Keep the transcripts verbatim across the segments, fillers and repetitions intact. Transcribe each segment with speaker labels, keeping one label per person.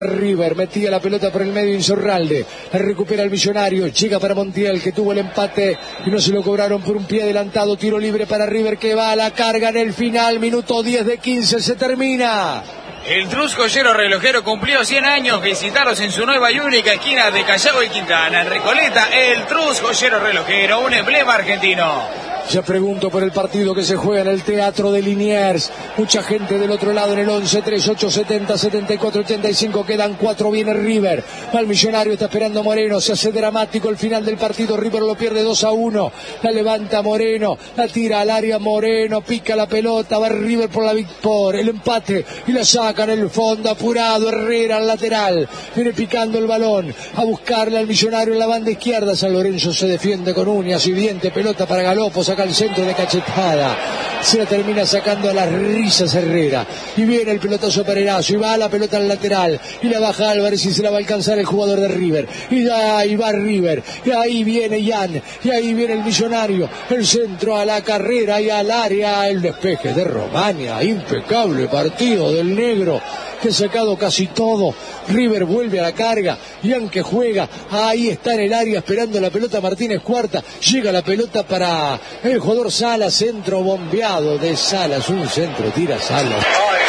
Speaker 1: River metía la pelota por el medio, Insaurralde, la recupera el Millonario, llega para Montiel que tuvo el empate y no se lo cobraron por un pie adelantado, tiro libre para River que va a la carga en el final, minuto diez de quince, se termina.
Speaker 2: El Trus Joyero Relojero cumplió cien años, visitaros en su nueva y única esquina de Callao y Quintana, en Recoleta, el Trus Joyero Relojero, un emblema argentino.
Speaker 1: Ya pregunto por el partido que se juega en el Teatro de Liniers. Mucha gente del otro lado en el once, tres, ocho, setenta, setenta y cuatro, ochenta y cinco. Quedan cuatro, viene River. Va el Millonario, está esperando Moreno. Se hace dramático el final del partido. River lo pierde dos a uno. La levanta Moreno, la tira al área Moreno. Pica la pelota, va River por la victoria. El empate y la saca en el fondo. Apurado Herrera al lateral. Viene picando el balón. A buscarle al Millonario en la banda izquierda. San Lorenzo se defiende con uñas y dientes. Pelota para Galopo. Saca el centro de cachetada, se la termina sacando a las risas Herrera y viene el pelotazo para Erazo y va la pelota al lateral y la baja Álvarez y se la va a alcanzar el jugador de River y ahí va River y ahí viene Jan y ahí viene el Millonario, el centro a la carrera y al área, el despeje de Romagna, impecable partido del negro que ha sacado casi todo. River vuelve a la carga, Jan que juega, ahí está en el área esperando la pelota Martínez Cuarta, llega la pelota para el jugador Salas, centro bombeado de Salas, un centro tira Salas.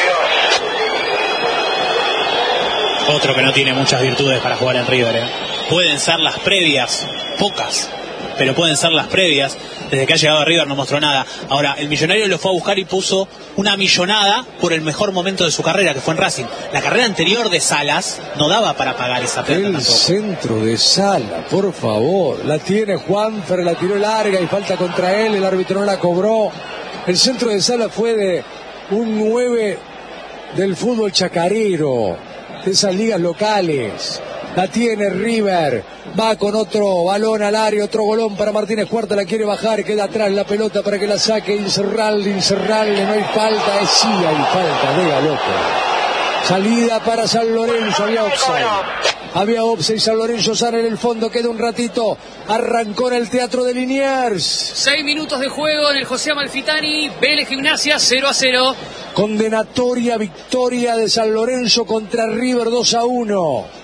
Speaker 3: Otro que no tiene muchas virtudes para jugar en River, ¿eh? Pueden ser las previas, pocas, pero pueden ser las previas. Desde que ha llegado a River no mostró nada. Ahora, el Millonario lo fue a buscar y puso una millonada por el mejor momento de su carrera, que fue en Racing. La carrera anterior de Salas no daba para pagar esa plata.
Speaker 1: El
Speaker 3: tampoco.
Speaker 1: Centro de Salas, por favor. La tiene Juanfer, la tiró larga y falta contra él. El árbitro no la cobró. El centro de Salas fue de un nueve del fútbol chacarero, de esas ligas locales. La tiene River, va con otro balón al área, otro golón para Martínez Cuarta, la quiere bajar, queda atrás la pelota para que la saque Insaurralde, Insaurralde, no hay falta, es sí hay falta de Galopo. Salida para San Lorenzo, había offside. Había offside, San Lorenzo sale en el fondo, queda un ratito, arrancó en el Teatro de Liniers.
Speaker 4: Seis minutos de juego en el José Amalfitani, Vélez Gimnasia cero a cero.
Speaker 1: Condenatoria victoria de San Lorenzo contra River dos a uno.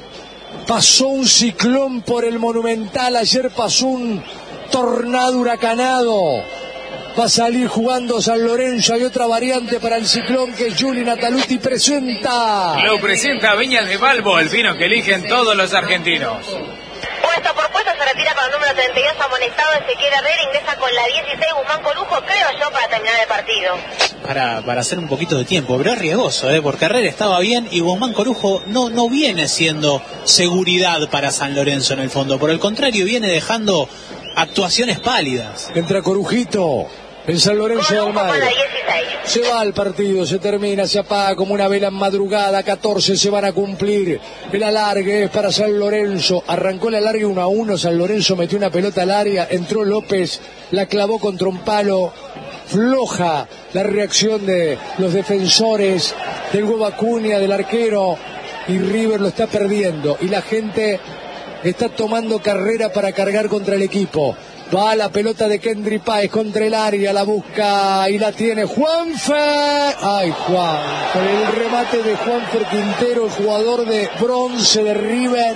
Speaker 1: Pasó un ciclón por el Monumental, ayer pasó un tornado huracanado. Va a salir jugando San Lorenzo, hay otra variante para el ciclón que Juli Nataluti presenta.
Speaker 2: Lo presenta Viñas de Balbo, el vino que eligen todos los argentinos.
Speaker 5: Puesto por puesto se retira para el número treinta y dos amonestado Ezequiel Herrera, ingresa con la dieciséis Guzmán Corujo, creo yo, para terminar el partido.
Speaker 3: Para, para hacer un poquito de tiempo, pero es riesgoso, ¿eh? Porque Herrera estaba bien y Guzmán Corujo no, no viene siendo seguridad para San Lorenzo en el fondo. Por el contrario, viene dejando actuaciones pálidas.
Speaker 1: Entra Corujito. El San Lorenzo de Almagro. Se va al partido, se termina, se apaga como una vela en madrugada. catorce se van a cumplir. El alargue es para San Lorenzo. Arrancó el alargue uno a uno. San Lorenzo metió una pelota al área. Entró López, la clavó contra un palo. Floja la reacción de los defensores, del Hugo Acuña, del arquero. Y River lo está perdiendo. Y la gente está tomando carrera para cargar contra el equipo. Va la pelota de Kendry Páez contra el área, la busca y la tiene Juanfer. Ay, Juanfer, el remate de Juanfer Quintero, el jugador de bronce de River,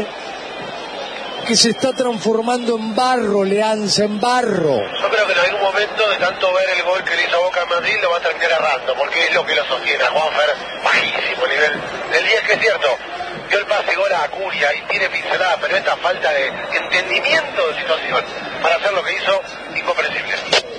Speaker 1: que se está transformando en barro, Leanza, en barro.
Speaker 6: Yo creo que en algún momento de tanto ver el gol que le hizo Boca en Madrid lo va a terminar errando, porque es lo que lo sostiene a Juanfer, bajísimo el nivel del día, que es cierto. Dio el pase gol a Acuña y tiene pincelada, pero esta falta de entendimiento de situación para hacer lo que hizo, incomprensible.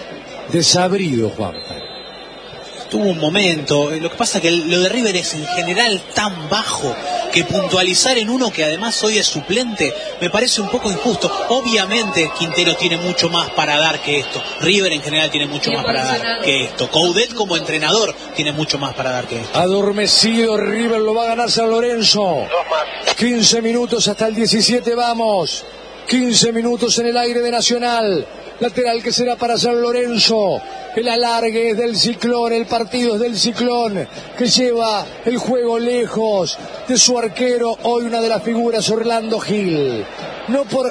Speaker 1: Desabrido, Juanfer.
Speaker 3: Tuvo un momento, lo que pasa que lo de River es en general tan bajo que puntualizar en uno que además hoy es suplente me parece un poco injusto. Obviamente Quintero tiene mucho más para dar que esto, River en general tiene mucho más para dar que esto, Coudet como entrenador tiene mucho más para dar que esto.
Speaker 1: Adormecido River, lo va a ganar San Lorenzo.
Speaker 6: Dos más.
Speaker 1: quince minutos hasta el diecisiete, vamos. quince minutos en el aire de Nacional. Lateral que será para San Lorenzo. El alargue es del Ciclón, el partido es del Ciclón, que lleva el juego lejos de su arquero, hoy una de las figuras, Orlando Gil. No por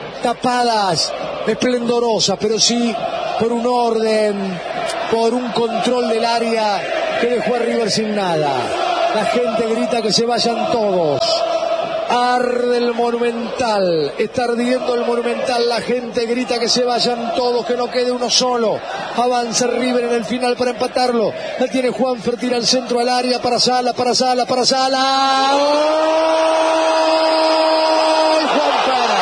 Speaker 1: tapadas esplendorosas, pero sí por un orden, por un control del área que dejó a River sin nada. La gente grita que se vayan todos. Arde el Monumental, está ardiendo el Monumental, la gente grita que se vayan todos, que no quede uno solo. Avanza River en el final para empatarlo. La tiene Juanfer, tira al centro al área, para Sala, para Sala, para Sala. ¡Gol! Juanfer.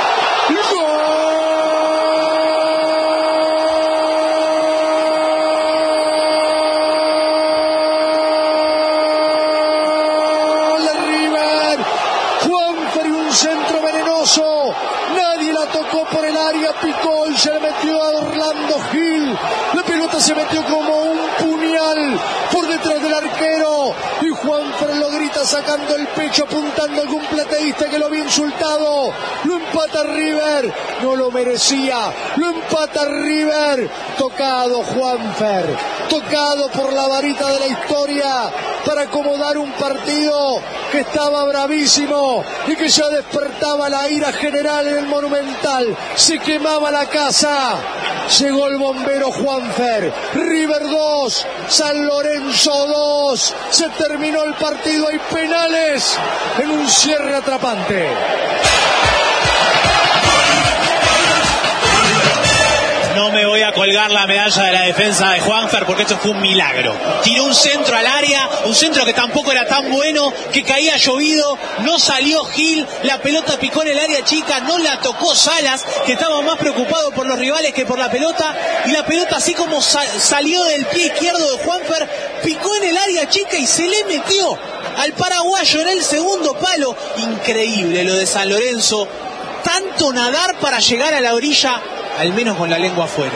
Speaker 1: Picó y se le metió a Orlando Gil. La pelota se metió como un puñal por detrás del arquero y Juanfer lo grita sacando el pecho, apuntando a algún plateísta que lo había insultado. Lo empata River, no lo merecía, lo empata River. Tocado Juanfer, tocado por la varita de la historia para acomodar un partido que estaba bravísimo y que ya despertaba la ira general en el Monumental. Se quemaba la casa. Llegó el bombero Juanfer. River dos, San Lorenzo dos. Se terminó el partido. Hay penales en un cierre atrapante.
Speaker 3: No me voy a colgar la medalla de la defensa de Juanfer porque esto fue un milagro. Tiró un centro al área, un centro que tampoco era tan bueno, que caía llovido, no salió Gil, la pelota picó en el área chica, no la tocó Salas, que estaba más preocupado por los rivales que por la pelota, y la pelota así como sal, salió del pie izquierdo de Juanfer, picó en el área chica y se le metió al paraguayo en el segundo palo. Increíble lo de San Lorenzo, tanto nadar para llegar a la orilla, al menos con la lengua afuera.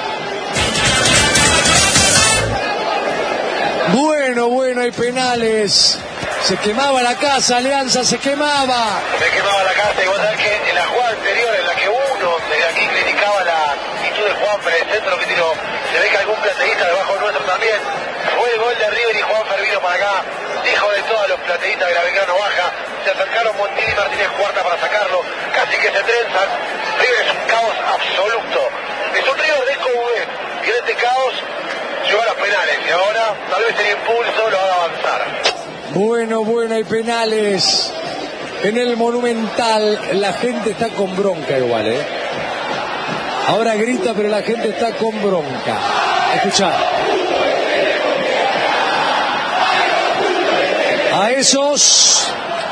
Speaker 1: Bueno, bueno, hay penales. Se quemaba la casa, Alianza se quemaba.
Speaker 6: Se quemaba la casa, y vos sabés que en la jugada anterior, en la que uno de aquí criticaba la actitud de Juanfer, el centro que tiró, se ve que algún plateísta debajo nuestro también, fue el gol de River y Juanfer vino para acá, dijo de todos los plateístas que la Belgrano baja, se acercaron Montini y Martínez Cuarta para sacarlo, casi que se trenzan. River es un caos absoluto, es un River de Coudet, y en este caos llegó a los penales, y ahora tal vez el impulso lo haga avanzar.
Speaker 1: Bueno, bueno, hay penales en el Monumental. La gente está con bronca igual, ¿eh? Ahora grita, pero la gente está con bronca. Escuchá. A esos...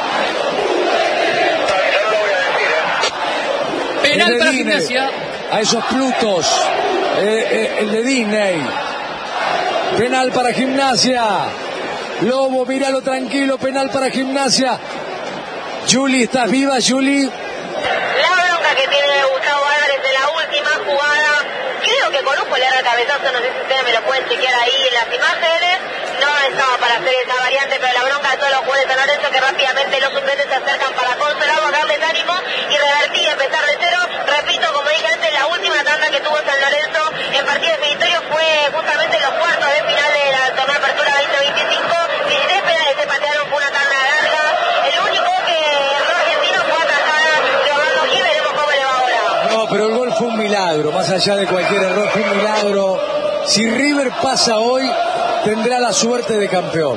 Speaker 4: Penal para Gimnasia.
Speaker 1: A esos Plutos. Eh, eh, el de Disney. Penal para Gimnasia. Lobo, míralo tranquilo, penal para Gimnasia. Juli, ¿estás viva, Juli?
Speaker 5: La bronca que tiene Gustavo Álvarez en la última jugada. Creo que Corujo le da el cabezazo, no sé si ustedes me lo pueden chequear ahí en las imágenes. No estaba para hacer esa variante, pero la bronca de todos los jugadores de San Lorenzo, que rápidamente los suplentes se acercan para consolarlo, darles ánimo y revertir a pesar de cero. Repito, como dije antes, la última tanda que tuvo San Lorenzo en partido definitorio fue justamente los cuartos de final de la torneo Apertura veinte veinticinco. dieciséis penales se patearon, fue una tanda larga. El único que erró argentino fue atajada de Orlando Gil, veremos cómo le va ahora.
Speaker 1: No, pero el gol fue un milagro, más allá de cualquier error, fue un milagro. Si River pasa hoy, tendrá la suerte de campeón.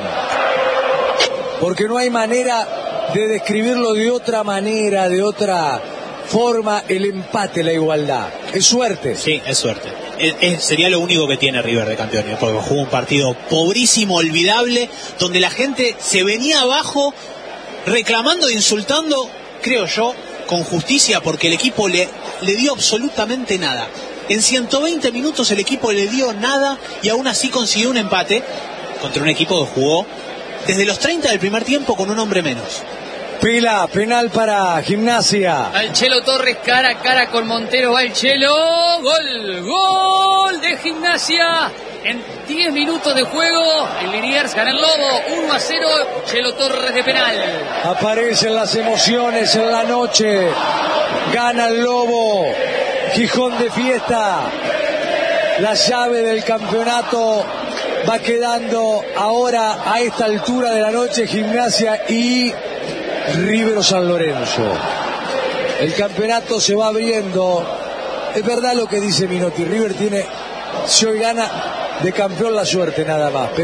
Speaker 1: Porque no hay manera de describirlo de otra manera, de otra forma, el empate, la igualdad. Es suerte.
Speaker 3: Sí, es suerte. Es, es, sería lo único que tiene River de campeón, porque jugó un partido pobrísimo, olvidable, donde la gente se venía abajo reclamando e insultando, creo yo, con justicia, porque el equipo le, le dio absolutamente nada. En ciento veinte minutos el equipo le dio nada y aún así consiguió un empate contra un equipo que jugó desde los treinta del primer tiempo con un hombre menos.
Speaker 1: Pila, penal para Gimnasia.
Speaker 4: Al Chelo Torres cara a cara con Montero, va el Chelo. Gol, gol de Gimnasia. En diez minutos de juego, el Liniers gana el Lobo, uno a cero, Chelo Torres de penal.
Speaker 1: Aparecen las emociones en la noche. Gana el Lobo. Gijón de fiesta. La llave del campeonato va quedando ahora a esta altura de la noche Gimnasia y River o San Lorenzo. El campeonato se va abriendo. Es verdad lo que dice Minotti. River tiene, si hoy gana, de campeón la suerte nada más. Pero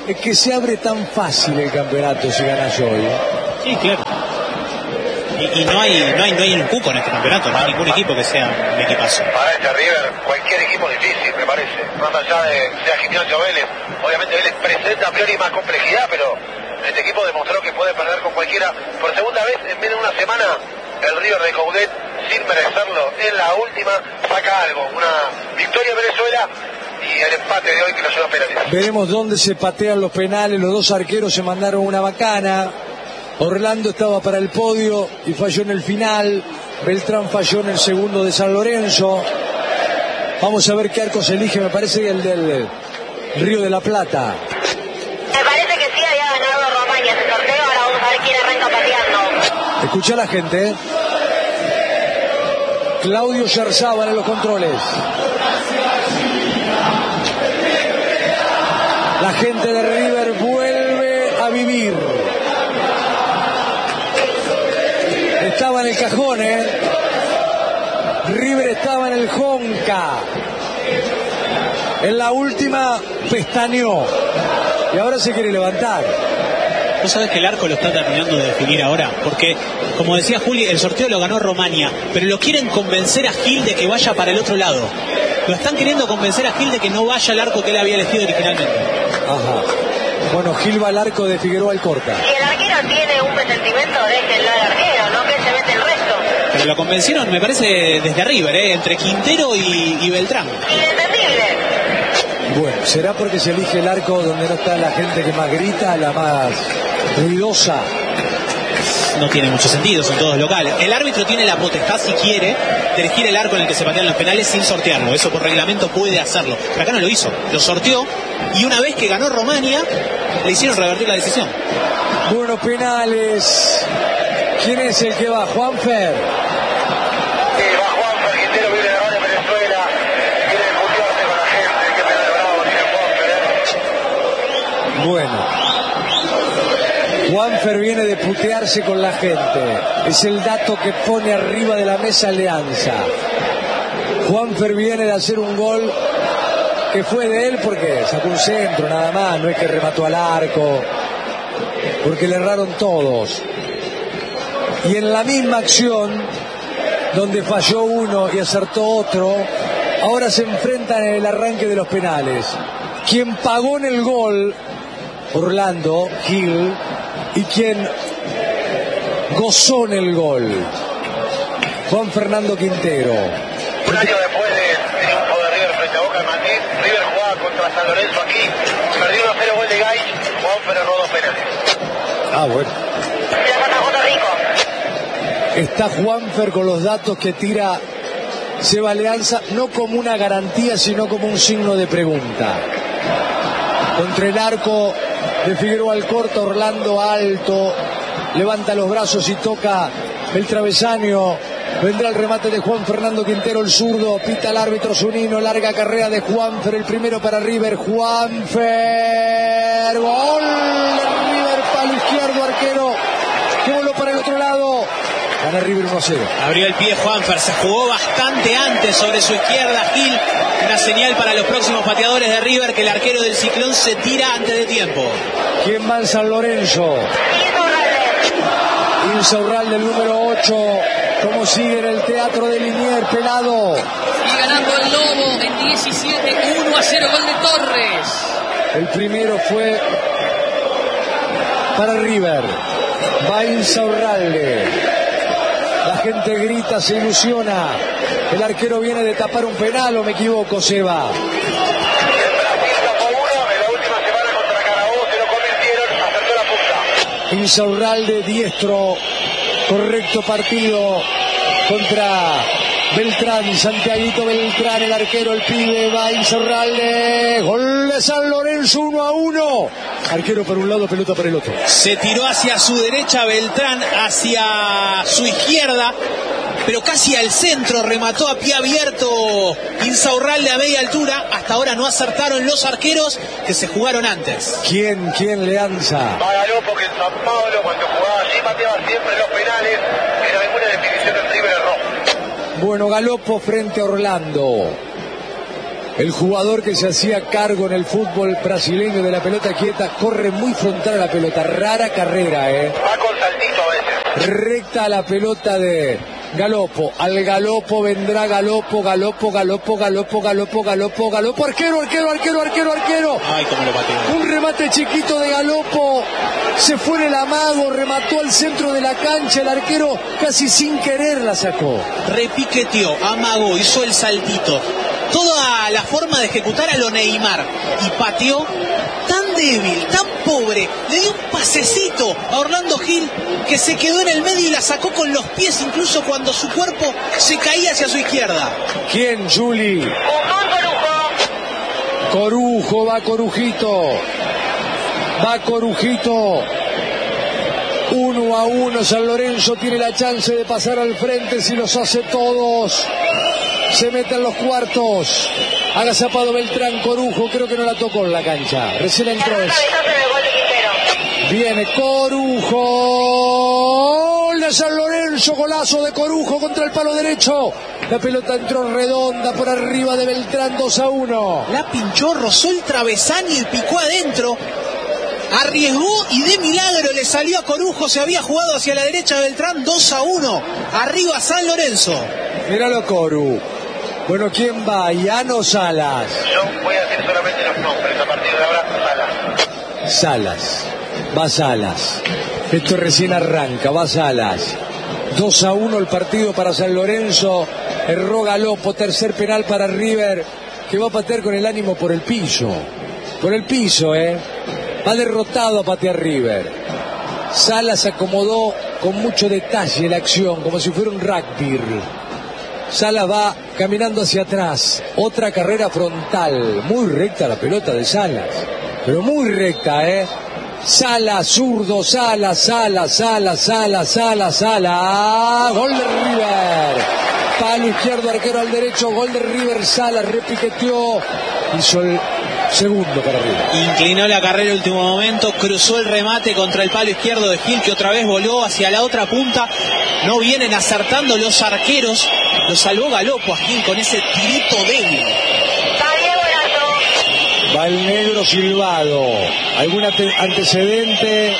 Speaker 1: es que se abre tan fácil el campeonato si ganas hoy.
Speaker 3: Sí, claro. Y, y no hay no hay no hay un cupo en este campeonato, no hay ningún equipo que sea un equipazo.
Speaker 6: Para este River, cualquier equipo difícil, me parece. Más allá de sea Gimnasia o Vélez, obviamente Vélez presenta a priori más complejidad, pero este equipo demostró que puede perder con cualquiera. Por segunda vez en menos de una semana, el River de Coudet, sin merecerlo, en la última saca algo. Una victoria en Venezuela y el empate de hoy que lo lleva a penales.
Speaker 1: Veremos dónde se patean los penales. Los dos arqueros se mandaron una bacana. Orlando estaba para el podio y falló en el final. Beltrán falló en el segundo de San Lorenzo. Vamos a ver qué arco se elige. Me parece que el del Río de la Plata.
Speaker 5: Me parece que sí había ganado Romaña ese sorteo. Ahora vamos a ver quién arranca pateando.
Speaker 1: Escucha a la gente, ¿eh? Claudio Sherzábal en los controles. La gente de River vuelve a vivir. Estaba en el cajón, ¿eh? River estaba en el Jonca. En la última pestañeó. Y ahora se quiere levantar.
Speaker 3: ¿Vos sabés que el arco lo está terminando de definir ahora? Porque, como decía Juli, el sorteo lo ganó Romaña, pero lo quieren convencer a Gil de que vaya para el otro lado. Lo están queriendo convencer a Gil de que no vaya al arco que él había elegido originalmente.
Speaker 1: Ajá. Bueno, Gil va al arco de Figueroa Alcorta.
Speaker 5: Si el arquero tiene un presentimiento, déjenlo al arquero, no que se mete el resto.
Speaker 3: Pero lo convencieron, me parece, desde River, ¿eh? Entre Quintero y, y Beltrán.
Speaker 5: Inentendible.
Speaker 1: Bueno, será porque se elige el arco donde no está la gente que más grita, la más ruidosa.
Speaker 3: No tiene mucho sentido, son todos locales. El árbitro tiene la potestad, si quiere, de elegir el arco en el que se patean los penales sin sortearlo. Eso por reglamento puede hacerlo. Pero acá no lo hizo, lo sorteó y una vez que ganó Romaña, le hicieron revertir la decisión.
Speaker 1: Bueno, penales. ¿Quién es el que va? Juanfer.
Speaker 6: Sí, va Juanfer, Quintero viene de ahora en Venezuela, quiere putearse con la gente, qué penal bravo tiene Juanfer, ¿eh?
Speaker 1: Bueno. Juanfer viene de putearse con la gente. Es el dato que pone arriba de la mesa Alianza. Juanfer viene de hacer un gol que fue de él porque sacó un centro nada más, no es que remató al arco, porque le erraron todos. Y en la misma acción, donde falló uno y acertó otro, ahora se enfrentan en el arranque de los penales. Quien pagó en el gol, Orlando Gil, y quien gozó en el gol, Juan Fernando Quintero.
Speaker 6: Un año después del triunfo de River frente a Boca de Madrid, River jugaba contra San Lorenzo aquí, perdió uno a cero gol de Gay, Juanfer erró dos penales.
Speaker 1: Ah, bueno.
Speaker 5: Ya está Puerto Rico.
Speaker 1: Está Juanfer con los datos que tira Seba Alianza, no como una garantía, sino como un signo de pregunta. Contra el arco de Figueroa Alcorta, Orlando alto, levanta los brazos y toca el travesaño. Vendrá el remate de Juan Fernando Quintero, el zurdo, pita el árbitro Zunino, larga carrera de Juanfer, el primero para River, Juanfer, gol de River, palo izquierdo, arquero, que voló para el otro lado, gana River uno a cero.
Speaker 3: Abrió el pie Juanfer, se jugó bastante antes sobre su izquierda Gil, una señal para los próximos pateadores de River que el arquero del Ciclón se tira antes de tiempo.
Speaker 1: ¿Quién va en San Lorenzo? Insaurralde, el número ocho. ¿Cómo sigue en el Teatro de Liniers, pelado?
Speaker 4: Y ganando el Lobo en diecisiete, uno a cero, gol de Torres.
Speaker 1: El primero fue para River. Va Insaurralde. La gente grita, se ilusiona. El arquero viene de tapar un penal, ¿o me equivoco, Seba?
Speaker 6: En Brasil tapó uno, en la última semana contra Carabobo se lo convirtieron, acertó la punta.
Speaker 1: Insaurralde, diestro, correcto partido contra Beltrán, Santiaguito Beltrán, el arquero, el pibe, va Insaurralde, gol de San Lorenzo, uno a uno, arquero por un lado, pelota por el otro.
Speaker 3: Se tiró hacia su derecha Beltrán, hacia su izquierda, pero casi al centro, remató a pie abierto Insaurralde a media altura. Hasta ahora no acertaron los arqueros que se jugaron antes.
Speaker 1: ¿Quién, quién le lanza?
Speaker 6: Va Galopo, porque en San Pablo cuando jugaba allí pateaba siempre los penales, pero alguna definición en River erró.
Speaker 1: Bueno, Galopo frente a Orlando. El jugador que se hacía cargo en el fútbol brasileño de la pelota quieta corre muy frontal a la pelota. Rara carrera, ¿eh?
Speaker 6: Va con saltito a veces.
Speaker 1: Recta a la pelota de Galopo. Al Galopo vendrá Galopo, Galopo, Galopo, Galopo, Galopo, Galopo, Galopo. Arquero, arquero, arquero, arquero, arquero.
Speaker 3: Ay, cómo lo pateó.
Speaker 1: Un remate chiquito de Galopo. Se fue en el amago, remató al centro de la cancha. El arquero casi sin querer la sacó.
Speaker 3: Repiqueteó, amagó, hizo el saltito. Toda la forma de ejecutar a lo Neymar. Y pateó tan débil, tan pobre. Le dio un pasecito a Orlando Gil que se quedó en el medio y la sacó con los pies incluso cuando su cuerpo se caía hacia su izquierda.
Speaker 1: ¿Quién, Juli?
Speaker 5: Guzmán Corujo.
Speaker 1: Corujo, va Corujito. Va Corujito. Uno a uno, San Lorenzo tiene la chance de pasar al frente si los hace todos. Se mete en los cuartos. Agazapado Beltrán, Corujo, creo que no la tocó en la cancha. Recién entró. Viene Corujo. Gol de San Lorenzo, golazo de Corujo contra el palo derecho. La pelota entró redonda por arriba de Beltrán, dos a uno.
Speaker 3: La pinchó, rozó el travesaño y picó adentro. Arriesgó y de milagro le salió a Corujo. Se había jugado hacia la derecha de Beltrán, dos a uno. Arriba San Lorenzo.
Speaker 1: Míralo, Coru. Bueno, ¿quién va? Iano Salas.
Speaker 6: Yo voy a decir solamente los nombres a partir de ahora. Salas.
Speaker 1: Salas. Va Salas. Esto recién arranca. Va Salas. dos a uno el partido para San Lorenzo. Erró Galopo. Tercer penal para River, que va a patear con el ánimo por el piso. Por el piso, ¿eh? Va derrotado a patear River. Salas acomodó con mucho detalle la acción, como si fuera un rugby. Salas va caminando hacia atrás. Otra carrera frontal. Muy recta la pelota de Salas. Pero muy recta, ¿eh? Salas, zurdo, Salas, Salas, Salas, Salas, Salas, Salas. Gol de River. Palo izquierdo, arquero al derecho. Gol de River. Salas repiqueteó. Hizo el segundo para River.
Speaker 3: Inclinó la carrera en el último momento, cruzó el remate contra el palo izquierdo de Gil, que otra vez voló hacia la otra punta. No vienen acertando los arqueros. Lo salvó Galopo a Gil con ese tirito débil.
Speaker 1: Va el negro silbado. ¿Algún ante- antecedente?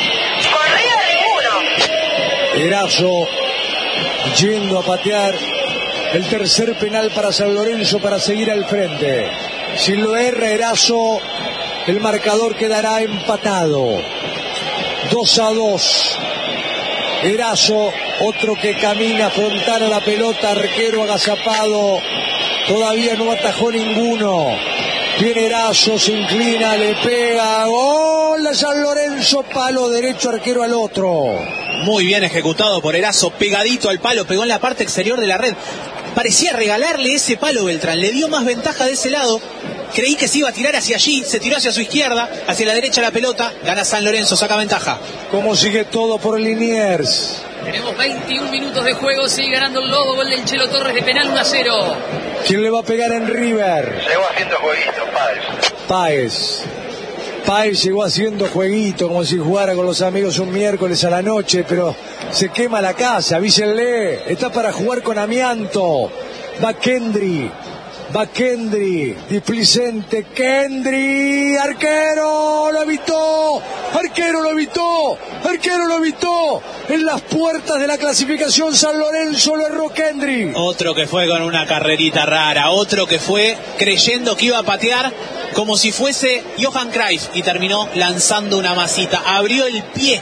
Speaker 5: Corrido ninguno.
Speaker 1: Erazo yendo a patear el tercer penal para San Lorenzo para seguir al frente. Si lo erra Erazo, el marcador quedará empatado. dos a dos. Erazo, otro que camina frontal a la pelota, arquero agazapado. Todavía no atajó ninguno. Viene Erazo, se inclina, le pega. Gol de San Lorenzo, palo derecho, arquero al otro.
Speaker 3: Muy bien ejecutado por Erazo, pegadito al palo, pegó en la parte exterior de la red. Parecía regalarle ese palo Beltrán, le dio más ventaja de ese lado. Creí que se iba a tirar hacia allí, se tiró hacia su izquierda, hacia la derecha la pelota, gana San Lorenzo, saca ventaja.
Speaker 1: ¿Cómo sigue todo por Liniers?
Speaker 4: Tenemos veintiún minutos de juego, sigue ganando el Lobo, gol del Chelo Torres de penal, uno a cero.
Speaker 1: ¿Quién le va a pegar en River?
Speaker 6: Llegó haciendo jueguitos, Páez.
Speaker 1: Páez. Páez llegó haciendo jueguito, como si jugara con los amigos un miércoles a la noche, pero se quema la casa, avísenle, está para jugar con amianto. Va Kendry. Va Kendry, displicente, Kendry, arquero, lo evitó, arquero lo evitó, arquero lo evitó, en las puertas de la clasificación San Lorenzo lo erró Kendry.
Speaker 3: Otro que fue con una carrerita rara, otro que fue creyendo que iba a patear como si fuese Johan Cruyff y terminó lanzando una masita, abrió el pie.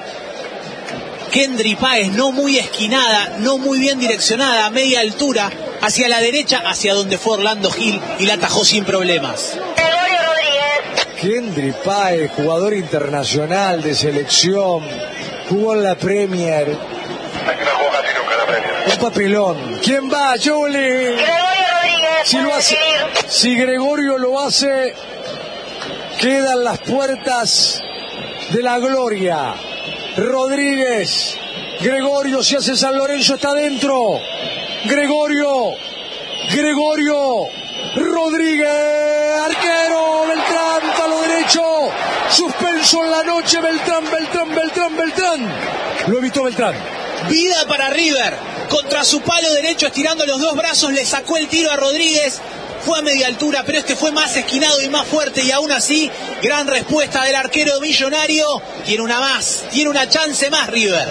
Speaker 3: Kendry Páez, no muy esquinada, no muy bien direccionada, a media altura, hacia la derecha, hacia donde fue Orlando Gil, y la atajó sin problemas.
Speaker 5: Gregorio Rodríguez.
Speaker 1: Kendry Páez, jugador internacional de selección, jugó en la Premier.
Speaker 6: Aquí no jugó casi nunca la Premier.
Speaker 1: Un papelón. ¿Quién va, Juli?
Speaker 5: Gregorio Rodríguez.
Speaker 1: Si, lo hace, si Gregorio lo hace, quedan las puertas de la gloria. Rodríguez, Gregorio, si hace San Lorenzo está dentro. Gregorio, Gregorio, Rodríguez, arquero, Beltrán, palo derecho, suspenso en la noche, Beltrán, Beltrán, Beltrán, Beltrán. Lo evitó Beltrán.
Speaker 3: Vida para River, contra su palo derecho, estirando los dos brazos, le sacó el tiro a Rodríguez. fue a media altura, pero este fue más esquinado y más fuerte, y aún así, gran respuesta del arquero Millonario. Tiene una más, tiene una chance más River.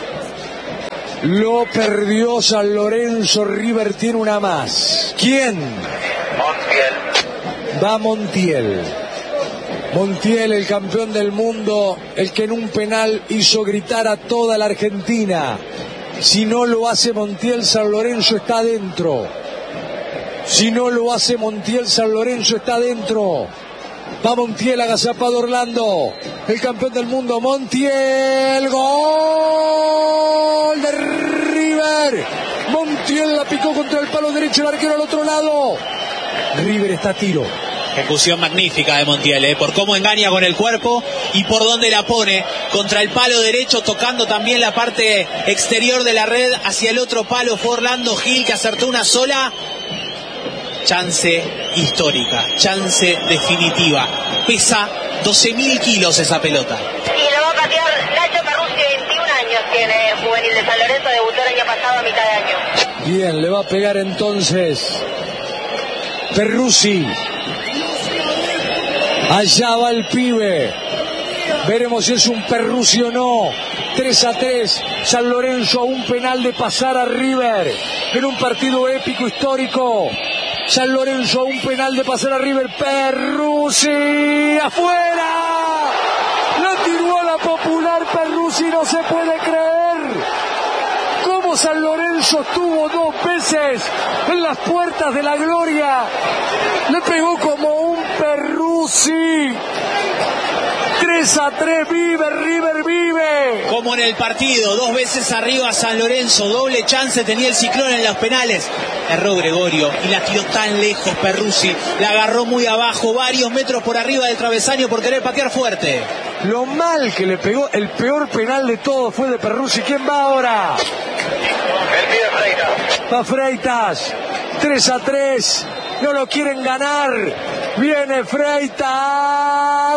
Speaker 1: Lo perdió San Lorenzo, River tiene una más. ¿Quién?
Speaker 6: Montiel.
Speaker 1: Va Montiel. Montiel, el campeón del mundo, el que en un penal hizo gritar a toda la Argentina. Si no lo hace Montiel, San Lorenzo está adentro. Si no lo hace Montiel, San Lorenzo está adentro. Va Montiel, agazapado Orlando, el campeón del mundo. Montiel, gol de River. Montiel la picó contra el palo derecho, el arquero al otro lado. River está a tiro.
Speaker 3: Ejecución magnífica de Montiel, ¿eh? Por cómo engaña con el cuerpo y por dónde la pone, contra el palo derecho, tocando también la parte exterior de la red. Hacia el otro palo fue Orlando Gil, que acertó una sola. Chance histórica, chance definitiva. Pesa doce mil kilos esa pelota.
Speaker 5: Y lo va a patear Nacho Perruzzi, veintiún años tiene, juvenil de San Lorenzo, debutó el año pasado a mitad de año.
Speaker 1: Bien, le va a pegar entonces Perruzzi. Allá va el pibe. Veremos si es un Perruzzi o no. tres a tres. San Lorenzo a un penal de pasar a River. En un partido épico, histórico. San Lorenzo a un penal de pasar a River. Perruzzi. ¡Afuera! La tiró a la Popular Perruzzi. No se puede creer. Cómo San Lorenzo estuvo dos veces en las puertas de la gloria. Le pegó como un Perruzzi. tres a tres, vive, River vive.
Speaker 3: Como en el partido, dos veces arriba San Lorenzo, doble chance tenía el Ciclón en los penales. Erró Gregorio y la tiró tan lejos Perruzzi. La agarró muy abajo, varios metros por arriba del travesaño por querer patear fuerte.
Speaker 1: Lo mal que le pegó, el peor penal de todos fue de Perruzzi. ¿Quién va ahora?
Speaker 6: El pibe Freitas.
Speaker 1: Va Freitas. tres a tres. No lo quieren ganar. Viene Freitas.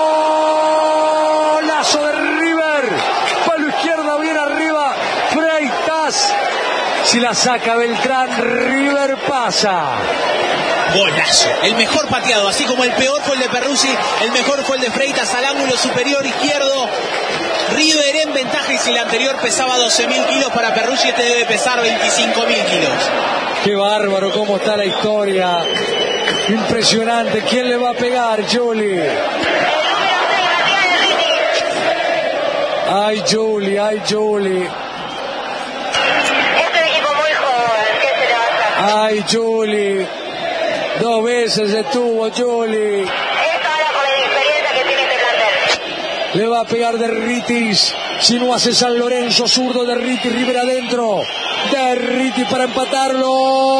Speaker 1: Golazo de River. Palo izquierdo, bien arriba. Freitas. Si la saca Beltrán, River pasa.
Speaker 3: Golazo. El mejor pateado, así como el peor fue el de Perruzzi, el mejor fue el de Freitas al ángulo superior izquierdo. River en ventaja, y si el anterior pesaba doce mil kilos para Perruzzi, este debe pesar veinticinco mil kilos.
Speaker 1: Qué bárbaro cómo está la historia. Impresionante. ¿Quién le va a pegar, Juli? Ay, Juli, ay, Juli.
Speaker 5: Este equipo muy joven, ¿qué se le va a hacer?
Speaker 1: Ay, Juli. Dos veces estuvo Juli.
Speaker 5: Esto habla con la experiencia que tiene este plantel.
Speaker 1: Le va a pegar Derritis. Si no hace San Lorenzo, zurdo Derritis, River adentro. Derritis para empatarlo.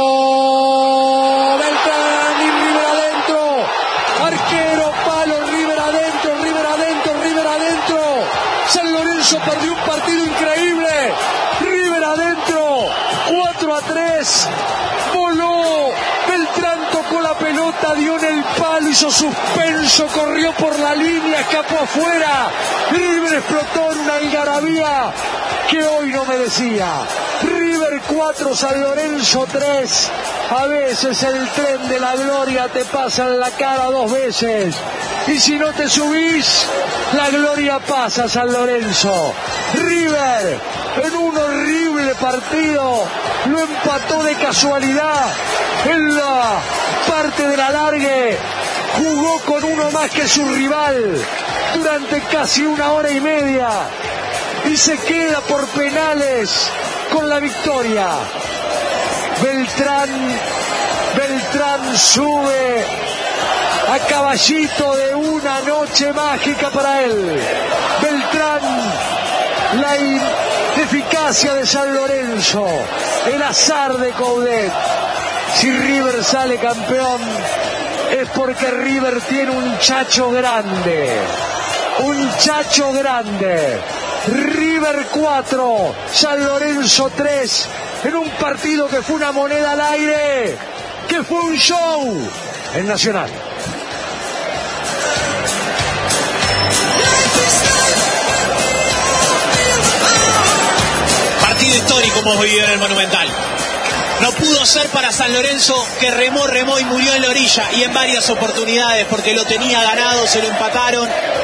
Speaker 1: Beltrán y River adentro. Arquero, palo, River adentro, River adentro, River adentro. San Lorenzo perdió un partido increíble. River adentro. cuatro a tres. Voló. Beltrán tocó la pelota, dio en el palo, hizo suspenso, corrió por la línea, escapó afuera. River explotó en una algarabía que hoy no merecía. River cuatro, San Lorenzo tres. A veces el tren de la gloria te pasa en la cara dos veces. Y si no te subís, la gloria pasa, San Lorenzo. River, en un horrible partido, lo empató de casualidad. En la parte del alargue, jugó con uno más que su rival durante casi una hora y media. Y se queda por penales con la victoria. Beltrán, Beltrán sube a caballito de una noche mágica para él. Beltrán, la ineficacia de San Lorenzo, el azar de Coudet. Si River sale campeón, es porque River tiene un chacho grande. Un chacho grande. River cuatro, San Lorenzo tres, en un partido que fue una moneda al aire, que fue un show en Nacional.
Speaker 3: Partido histórico hemos vivido en el Monumental. No pudo ser para San Lorenzo, que remó, remó y murió en la orilla, y en varias oportunidades, porque lo tenía ganado, se lo empataron.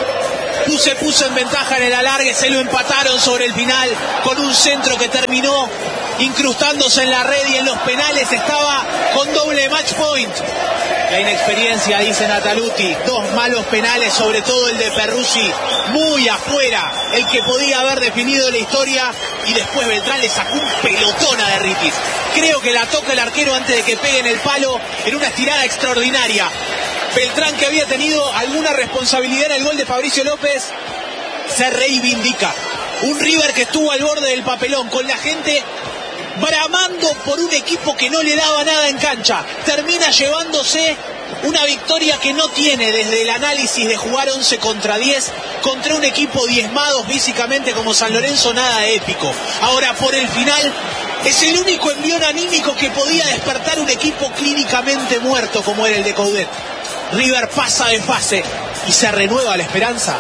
Speaker 3: Se puso en ventaja en el alargue, se lo empataron sobre el final, con un centro que terminó incrustándose en la red, y en los penales estaba con doble match point. La inexperiencia, dice Nataluti, dos malos penales, sobre todo el de Perruzzi, muy afuera, el que podía haber definido la historia, y después Beltrán le sacó un pelotón a Derritis. Creo que la toca el arquero antes de que pegue en el palo, en una estirada extraordinaria. Beltrán, que había tenido alguna responsabilidad en el gol de Fabricio López, se reivindica. Un River que estuvo al borde del papelón, con la gente bramando por un equipo que no le daba nada en cancha. Termina llevándose una victoria que no tiene, desde el análisis de jugar once contra diez contra un equipo diezmado físicamente como San Lorenzo, nada épico. Ahora, por el final, es el único envión anímico que podía despertar un equipo clínicamente muerto como era el de Coudet. River pasa de fase y se renueva la esperanza.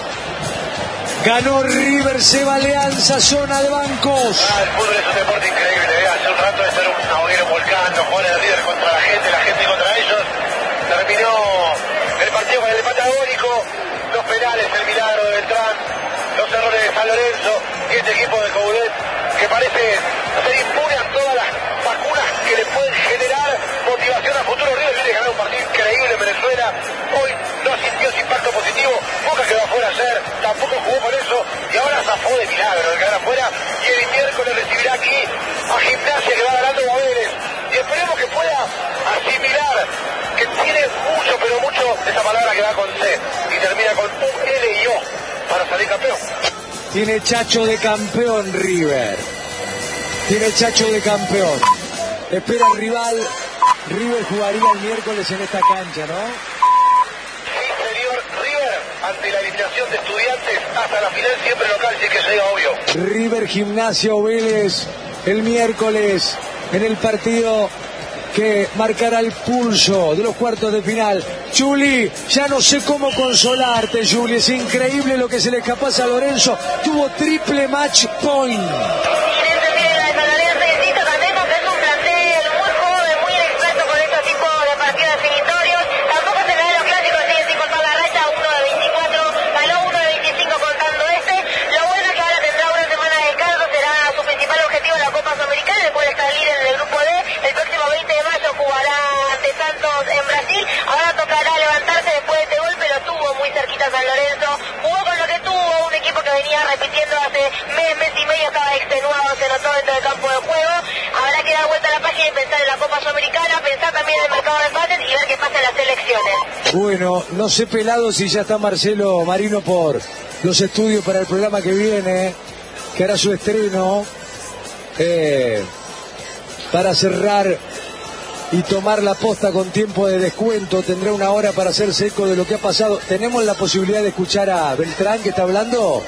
Speaker 1: Ganó River, se va Alianza, zona de bancos.
Speaker 6: Ah, el fútbol es un deporte increíble. Hace un rato de ser un ahoguero volcán, los jugadores de River contra la gente, la gente contra ellos. Terminó el partido con el patagónico, los penales, el milagro de Beltrán, los errores de San Lorenzo y este equipo de Coudet que parece ser impune a todas las vacunas que le pueden generar motivación a futuro. River viene a ganar un partido increíble en Venezuela. Hoy no sintió ese impacto positivo. Boca quedó afuera ayer, tampoco jugó por eso, y ahora zafó de milagro de quedar afuera, y el miércoles recibirá aquí a Gimnasia, que va ganando a Vélez, y esperemos que pueda asimilar que tiene mucho, pero mucho, esa palabra que va con C y termina con un L y O para salir campeón.
Speaker 1: Tiene chacho de campeón River. Tiene chacho de campeón. Espera el rival. River jugaría el miércoles en esta cancha, ¿no?
Speaker 6: Sí, señor. River, ante la eliminación de Estudiantes, hasta la final siempre local, si es que llega, obvio.
Speaker 1: River, Gimnasia o Vélez el miércoles en el partido que marcará el pulso de los cuartos de final. Juli, ya no sé cómo consolarte, Juli. Es increíble lo que se le escapó a San Lorenzo. Tuvo triple match point.
Speaker 5: San Lorenzo jugó con lo que tuvo, un equipo que venía repitiendo hace mes, mes y medio, estaba extenuado, se notó dentro del campo de juego. Habrá que dar vuelta a la página y pensar en la Copa Sudamericana, pensar también en el mercado de pases y ver qué pasa en las elecciones.
Speaker 1: Bueno, no sé, Pelado, si ya está Marcelo Marino por los estudios para el programa que viene, que hará su estreno, eh, para cerrar y tomar la posta con tiempo de descuento. Tendrá una hora para hacerse eco de lo que ha pasado. ¿Tenemos la posibilidad de escuchar a Beltrán, que está hablando?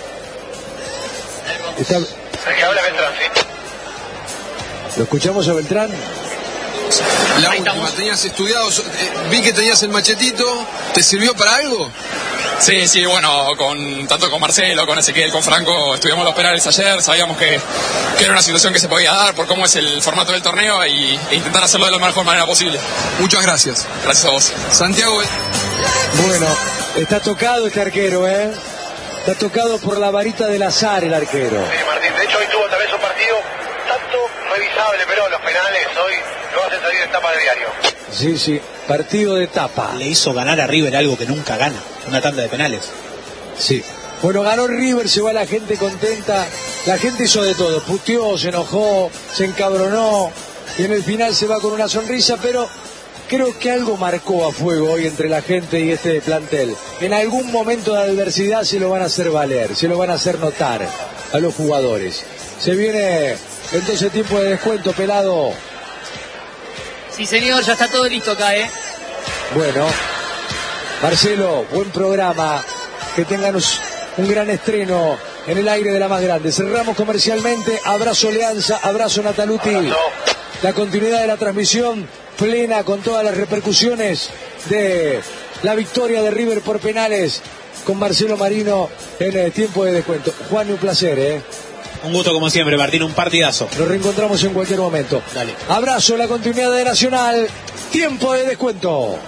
Speaker 1: Está...
Speaker 6: El que habla Beltrán, sí.
Speaker 1: ¿Lo escuchamos a Beltrán?
Speaker 7: La última, tenías estudiado, eh, vi que tenías el machetito, ¿te sirvió para algo?
Speaker 8: Sí, sí, bueno, con tanto con Marcelo, con Ezequiel, con Franco, estudiamos los penales ayer, sabíamos que, que era una situación que se podía dar por cómo es el formato del torneo y, e intentar hacerlo de la mejor manera posible.
Speaker 7: Muchas gracias.
Speaker 8: Gracias a vos.
Speaker 7: Santiago.
Speaker 1: Bueno, está tocado este arquero, ¿eh? Está tocado por la varita del azar el arquero.
Speaker 6: Sí, Martín, de hecho hoy tuvo tal vez un partido tanto revisable, pero los penales hoy lo hacen salir en tapa de diario.
Speaker 1: Sí, sí, partido de tapa.
Speaker 3: Le hizo ganar a River algo que nunca gana, una tanda de penales.
Speaker 1: Sí. Bueno, ganó River, se va la gente contenta. La gente hizo de todo, puteó, se enojó, se encabronó, y en el final se va con una sonrisa, pero creo que algo marcó a fuego hoy entre la gente y este plantel. En algún momento de adversidad se lo van a hacer valer, se lo van a hacer notar a los jugadores. Se viene entonces tiempo de descuento, Pelado.
Speaker 4: Sí, señor, ya está todo listo acá, ¿eh?
Speaker 1: Bueno, Marcelo, buen programa. Que tengan un gran estreno en el aire de la más grande. Cerramos comercialmente. Abrazo Alianza, abrazo Nataluti. Abrazo. La continuidad de la transmisión plena con todas las repercusiones de la victoria de River por penales con Marcelo Marino en el tiempo de descuento. Juan, un placer, ¿eh?
Speaker 3: Un gusto como siempre, Martín, un partidazo.
Speaker 1: Nos reencontramos en cualquier momento.
Speaker 3: Dale.
Speaker 1: Abrazo, la continuidad de Nacional. Tiempo de descuento.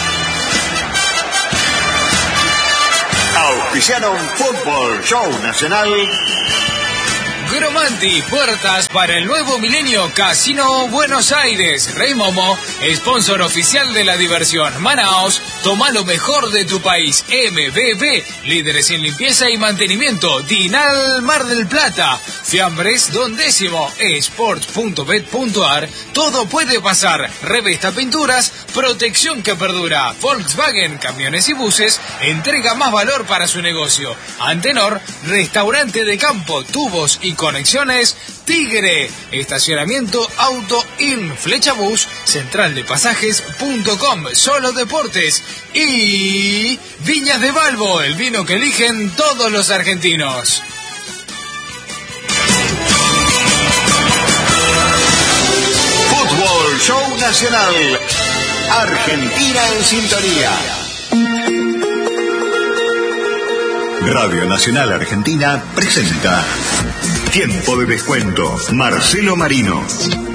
Speaker 9: Auspiciaron Fútbol Show Nacional.
Speaker 2: Gromanti, puertas para el nuevo milenio, Casino Buenos Aires. Rey Momo, sponsor oficial de la diversión. Manaos, toma lo mejor de tu país. M B B, líderes en limpieza y mantenimiento. Dinal Mar del Plata. Fiambres Don Décimo. Esports punto bet punto ar. Todo puede pasar. Revesta Pinturas, protección que perdura. Volkswagen, camiones y buses, entrega más valor para su negocio. Antenor, restaurante de campo, tubos y conexiones. Tigre, estacionamiento Auto In, Flechabús, central de pasajes punto com, Solo Deportes y Viñas de Balbo, el vino que eligen todos los argentinos.
Speaker 9: Fútbol Show Nacional. Argentina en sintonía. Radio Nacional Argentina presenta Tiempo de Descuento. Marcelo Marino.